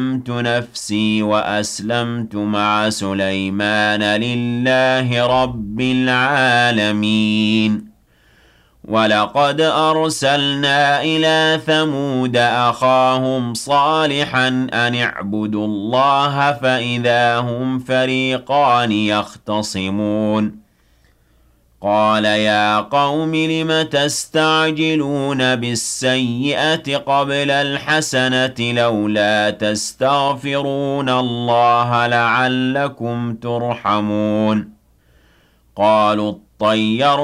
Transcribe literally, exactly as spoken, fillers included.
نفسي وأسلمت مع سليمان لله رب العالمين ولقد أرسلنا إلى ثمود أخاهم صالحا أن اعبدوا الله فإذا هم فريقان يختصمون قال يا قوم لم تستعجلون بالسيئة قبل الحسنة لولا تستغفرون الله لعلكم ترحمون قالوا اطيروا